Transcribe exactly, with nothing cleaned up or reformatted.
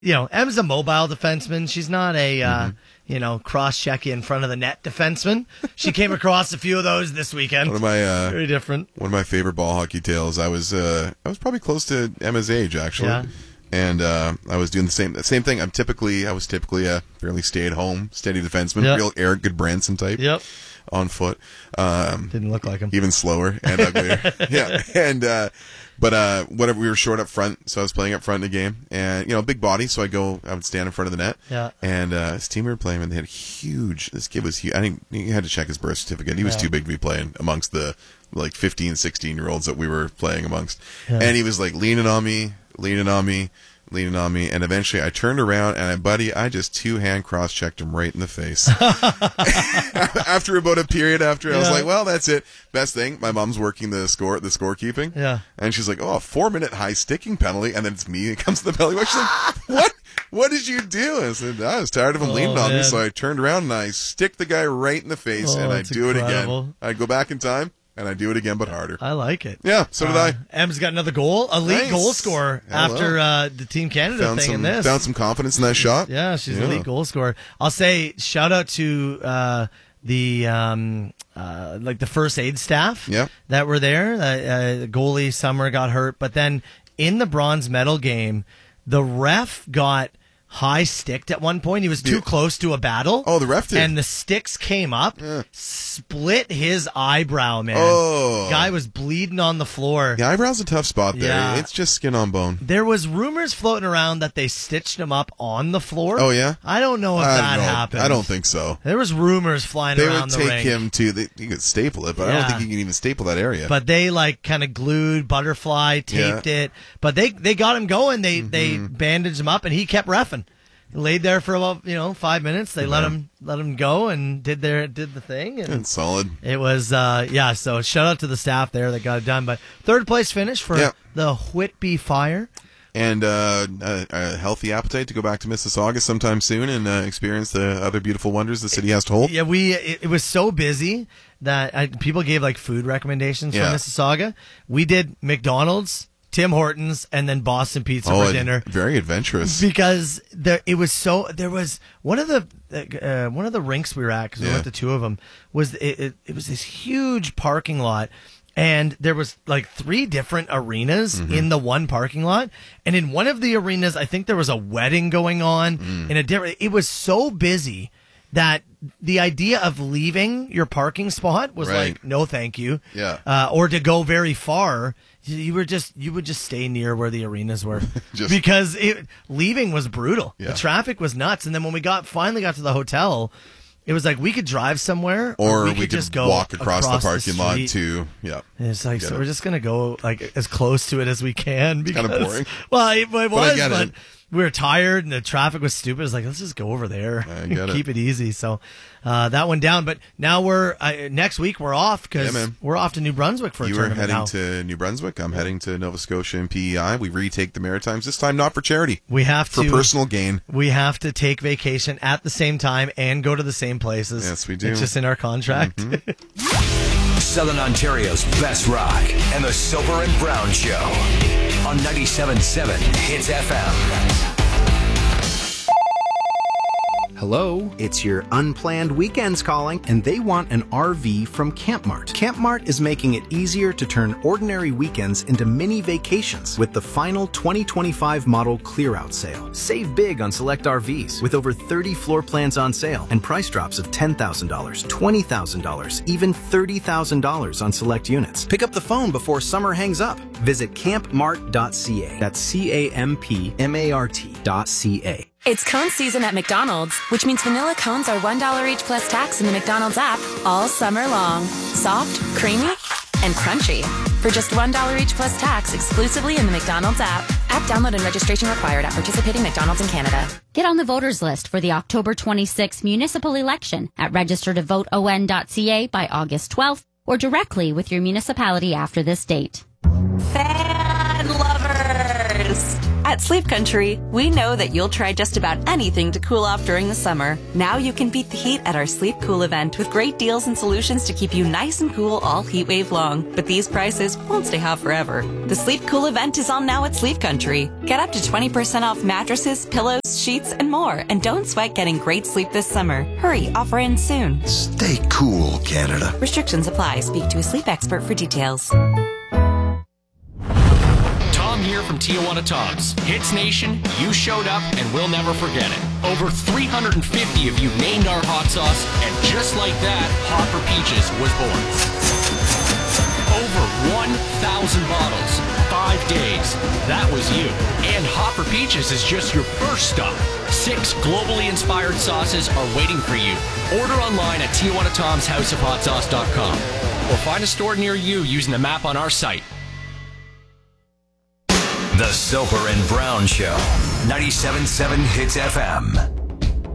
you know, Em's a mobile defenseman. She's not a, uh, Mm-hmm. you know, cross-check in front of the net defenseman. She came across a few of those this weekend. One of my uh, Very different. One of my favorite ball hockey tales. I was uh, I was probably close to Emma's age actually, Yeah. and uh, I was doing the same the same thing. I'm typically I was typically a fairly stay-at-home, steady defenseman, Yep. real Eric Goodbranson type. Yep. On foot. Um, Didn't look like him. Even slower and uglier. yeah. And, uh, but, uh, whatever, we were short up front, so I was playing up front in the game. And, you know, big body, so I go, I would stand in front of the net. Yeah. And, uh, this team we were playing, and they had huge, this kid was huge. I think he had to check his birth certificate. He was Yeah. too big to be playing amongst the, like, fifteen, sixteen year olds that we were playing amongst. Yeah. And he was, like, leaning on me, leaning on me. leaning on me, and eventually I turned around, and I, buddy, I just two-hand cross-checked him right in the face. After about a period after, I was Yeah. like, well, that's it. Best thing, my mom's working the score, the scorekeeping. Yeah. And she's like, oh, a four-minute high sticking penalty, and then it's me that comes to the penalty box. She's like, what? What did you do? I said, I was tired of him Oh, leaning on me, man. so I turned around, and I stick the guy right in the face, Oh, and I that's do incredible. it again. I go back in time, and I do it again, but harder. I like it. Yeah, so did Uh, I. Em's got another goal, elite Nice. goal scorer Hello. after uh, the Team Canada Found thing some, in this. found some confidence in that shot. Yeah, she's Yeah. an elite goal scorer. I'll say shout out to uh, the um, uh, like the first aid staff Yeah. that were there. Uh, uh, the goalie Summer got hurt, but then in the bronze medal game, the ref got high sticked at one point. He was too Yeah. close to a battle. Oh, the ref did. And the sticks came up, Yeah. split his eyebrow, man. Oh. Guy was bleeding on the floor. The eyebrow's a tough spot there. Yeah. It's just skin on bone. There was rumors floating around that they stitched him up on the floor. Oh, yeah? I don't know if I that don't know. happened. I don't think so. There was rumors flying They around would the take ring. him to, they, you could staple it, but I Yeah. don't think you can even staple that area. But they like kind of glued, butterfly, taped Yeah. Mm-hmm. it. But they they got him going. They they bandaged him up, and he kept reffing. He laid there for about you know five minutes. They let Yeah. him let him go and did their did the thing. And It's solid. it was uh, yeah. So shout out to the staff there that got it done. But third place finish for Yeah. the Whitby Fire. And uh, a, a healthy appetite to go back to Mississauga sometime soon and uh, experience the other beautiful wonders the city has to hold. Yeah, we it, it was so busy that I, people gave like food recommendations Yeah. for Mississauga. We did McDonald's, Tim Hortons, and then Boston Pizza Oh, for dinner very adventurous. because there it was so there was one of the uh, one of the rinks we were at because we Yeah. went to two of them was it, it, it was this huge parking lot. And there was like three different arenas Mm-hmm. in the one parking lot. And in one of the arenas, I think there was a wedding going on Mm. in a different, it was so busy that the idea of leaving your parking spot was Right. like, no, thank you. Yeah. Uh, or to go very far. You were just, you would just stay near where the arenas were Just- because it, leaving was brutal. Yeah. The traffic was nuts. And then when we got, finally got to the hotel, it was like we could drive somewhere Or we could could just go walk across, the parking lot street. to, yeah. And it's like, Get so it. we're just going to go like as close to it as we can. Because, kinda boring. Well, it, it I was, get but it. we were tired and the traffic was stupid. It's like, let's just go over there. I get it. Keep it easy. So uh, that one down. But now we're, uh, next week we're off because Yeah, man. we're off to New Brunswick for a You were tournament heading now. to New Brunswick. I'm heading to Nova Scotia and P E I. We retake the Maritimes, this time not for charity, We have for to, personal gain. we have to take vacation at the same time and go to the same places. Yes, we do. It's just in our contract. Southern Ontario's best rock and the Soper and Brown Show on ninety-seven point seven Hits F M. Hello, it's your unplanned weekends calling, and they want an R V from Campmart. Campmart is making it easier to turn ordinary weekends into mini vacations with the final twenty twenty-five model clear-out sale. Save big on select R Vs with over thirty floor plans on sale and price drops of ten thousand dollars, twenty thousand dollars, even thirty thousand dollars on select units. Pick up the phone before summer hangs up. Visit campmart dot c a. That's C A M P M A R T dot C A. It's cone season at McDonald's, which means vanilla cones are one dollar each plus tax in the McDonald's app all summer long. Soft, creamy, and crunchy. For just one dollar each plus tax exclusively in the McDonald's app. App download and registration required at participating McDonald's in Canada. Get on the voters list for the October twenty-sixth municipal election at register to vote O N dot C A by August twelfth or directly with your municipality after this date. Fan lovers! At Sleep Country, we know that you'll try just about anything to cool off during the summer. Now you can beat the heat at our Sleep Cool event with great deals and solutions to keep you nice and cool all heat wave long. But these prices won't stay hot forever. The Sleep Cool event is on now at Sleep Country. Get up to twenty percent off mattresses, pillows, sheets, and more. And don't sweat getting great sleep this summer. Hurry, offer ends soon. Stay cool, Canada. Restrictions apply. Speak to a sleep expert for details. Tom here from Tijuana Toms. Hits Nation, you showed up and we'll never forget it. Over three hundred fifty of you named our hot sauce, and just like that, Hot for Peaches was born. Over one thousand bottles, five days. That was you. And Hot for Peaches is just your first stop. Six globally inspired sauces are waiting for you. Order online at Tijuana Toms House of Hot Sauce dot com or find a store near you using the map on our site. The Soper and Brown Show. ninety-seven point seven Hits F M.